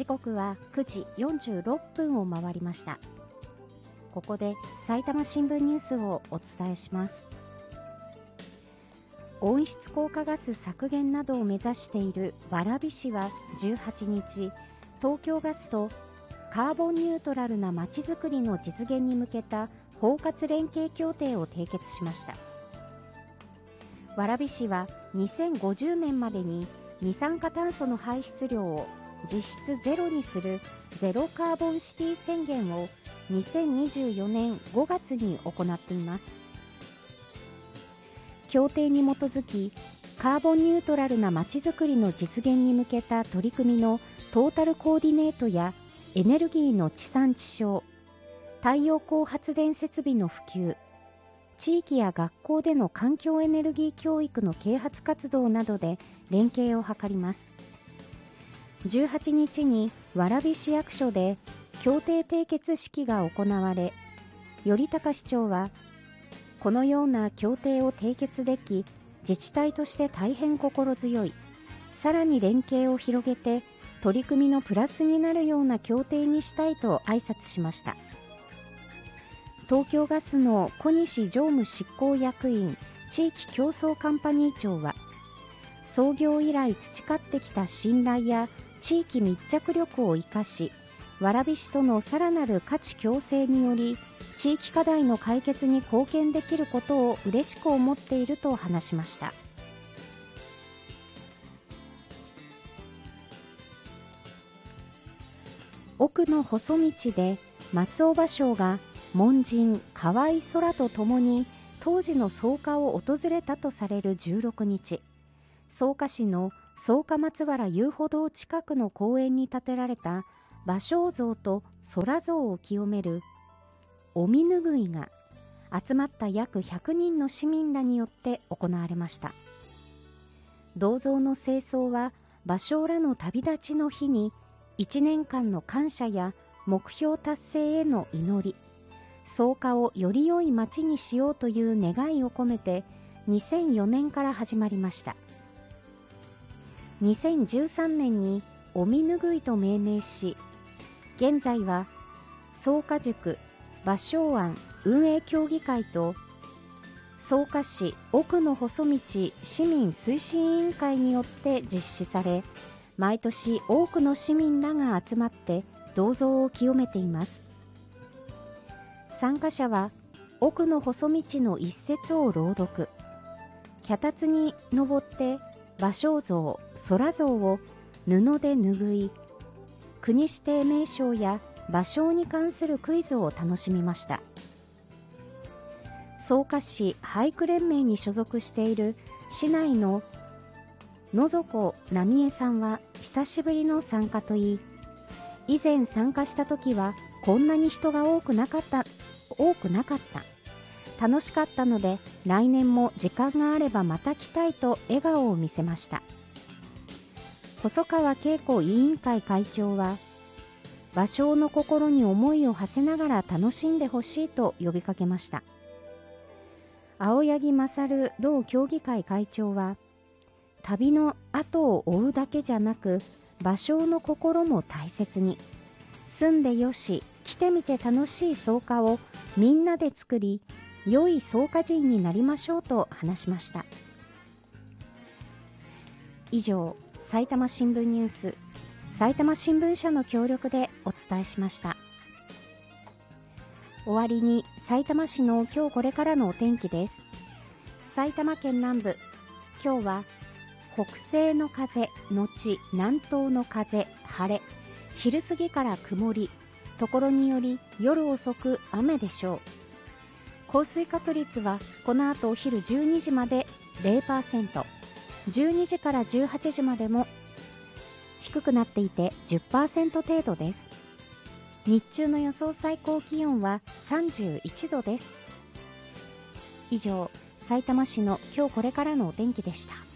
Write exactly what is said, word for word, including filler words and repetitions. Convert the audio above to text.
時刻はくじよんじゅうろっぷんを回りました。ここで埼玉新聞ニュースをお伝えします。温室効果ガス削減などを目指している蕨市はじゅうはちにち、東京ガスとカーボンニュートラルなまちづくりの実現に向けた包括連携協定を締結しました。蕨市はにせんごじゅうねんまでに二酸化炭素の排出量を実質ゼロにするゼロカーボンシティ宣言をにせんにじゅうよねんごがつに行っています。協定に基づき、カーボンニュートラルなまちづくりの実現に向けた取り組みのトータルコーディネートやエネルギーの地産地消、太陽光発電設備の普及、地域や学校での環境エネルギー教育の啓発活動などで連携を図ります。じゅうはちにちに蕨市役所で協定締結式が行われ、頼高市長は、このような協定を締結でき、自治体として大変心強い。さらに連携を広げて、取り組みのプラスになるような協定にしたいと挨拶しました。東京ガスの小西常務執行役員地域競争カンパニー長は、創業以来培ってきた信頼や地域密着力を生かし、蕨市とのさらなる価値共生により、地域課題の解決に貢献できることを嬉しく思っていると話しました。奥の細道で松尾芭蕉が門人河合空とともに当時の草加を訪れたとされるじゅうろくにち、草加市の草加松原遊歩道近くの公園に建てられた芭蕉像と空像を清めるお身拭いが集まった約ひゃくにんの市民らによって行われました。銅像の清掃は芭蕉らの旅立ちの日にいちねんかんの感謝や目標達成への祈り、草加をより良い街にしようという願いを込めてにせんよねんから始まりました。にせんじゅうさんねんにお身拭いと命名し、現在は草加塾芭蕉庵運営協議会と草加市奥の細道市民推進委員会によって実施され、毎年多くの市民らが集まって銅像を清めています。参加者は奥の細道の一節を朗読、脚立に登って芭蕉像、空像を布で拭い、国指定名勝や芭蕉に関するクイズを楽しみました。草加市俳句連盟に所属している市内の野底奈美恵さんは久しぶりの参加といい、以前参加した時はこんなに人が多くなかった多くなかった楽しかったので、来年も時間があればまた来たいと笑顔を見せました。細川恵子委員会会長は、芭蕉の心に思いを馳せながら楽しんでほしいと呼びかけました。青柳勝同協議会会長は、旅の後を追うだけじゃなく、芭蕉の心も大切に、住んでよし、来てみて楽しい草加をみんなで作り、良い草加人になりましょうと話しました。以上、埼玉新聞ニュース、埼玉新聞社の協力でお伝えしました。終わりに埼玉市の今日これからのお天気です。埼玉県南部、今日は北西の風のち南東の風、晴れ、昼過ぎから曇り、ところにより夜遅く雨でしょう。降水確率はこの後お昼じゅうにじまで ゼロパーセント、じゅうにじからじゅうはちじまでも低くなっていて じゅっパーセント 程度です。日中の予想最高気温はさんじゅういちどです。以上、さいたま市の今日これからのお天気でした。